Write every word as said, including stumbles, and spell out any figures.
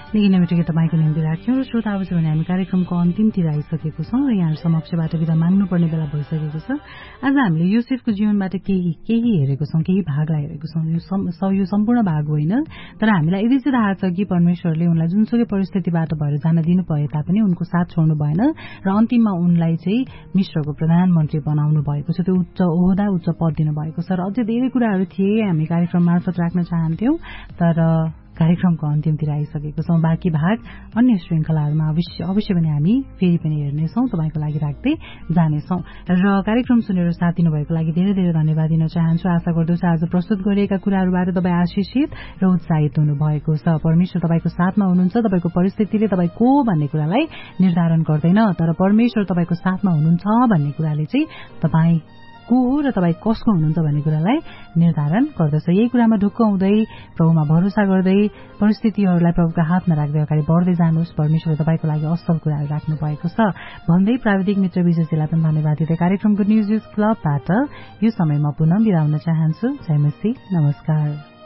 निकै नै मिठो तपाईँको निम्ति राख्यौँ र श्रोता अब भने हामी कार्यक्रमको अन्तिमतिर आइसकेको छौँ र यहाँ समक्षबाट बिदा माग्नुपर्ने बेला भइसकेको छ। आज हामीले युसेफको जीवनबाट केही केही हेरेको छौँ, केही भागलाई हेरेको छौँ। यो सम्पूर्ण भाग होइन, तर हामीलाई यदि चाहिँ थाहा छ कि परमेश्वरले उनलाई जुनसुकै परिस्थितिबाट भएर जान दिनु भए तापनि उनको साथ छोड्नु भएन र अन्तिममा उनलाई चाहिँ मिश्रको प्रधानमन्त्री बनाउनु भएको छ, त्यो उच्च ओहदा उच्च पद दिनु भएको छ। र अझै धेरै कुराहरू थिए हामी कार्यक्रम मार्फत राख्न चाहन्थ्यौं, तर कार्यक्रमको अन्तिमतिर आइसकेको छौँ। बाँकी भाग अन्य श्रृंखलाहरूमा अवश्य अवश्य पनि हामी फेरि पनि हेर्नेछौँ, तपाईँको लागि राख्दै जानेछौँ। र कार्यक्रम सुनेर साथ दिनुभएको लागि धेरै धेरै धन्यवाद दिन चाहन्छु। आशा गर्दछु आज प्रस्तुत गरिएका कुराहरूबाट तपाईँ आशिषित र उत्साहित हुनुभएको छ। परमेश्वर तपाईँको साथमा हुनुहुन्छ। तपाईँको परिस्थितिले तपाईँ को भन्ने कुरालाई निर्धारण गर्दैन, तर परमेश्वर तपाईँको साथमा हुनुहुन्छ भन्ने कुराले चाहिँ तपाईँ को हो र तपाईँ कसको हुनुहुन्छ भन्ने कुरालाई निर्धारण गर्दछ। यही कुरामा ढुक्क हुँदै प्रभुमा भरोसा गर्दै परिस्थितिहरूलाई प्रभुका हातमा राख्दै अगाडि बढ्दै जानुहोस्। परमेश्वरले तपाईँको लागि असल कुराहरू राख्नु भएको छ भन्दै प्राविधिक मित्र विजेशजीलाई पनि धन्यवाद दिँदै कार्यक्रमको न्युज क्लबबाट यो समयमा पुनः बिदा हुन चाहन्छु। जय मसीह, नमस्कार।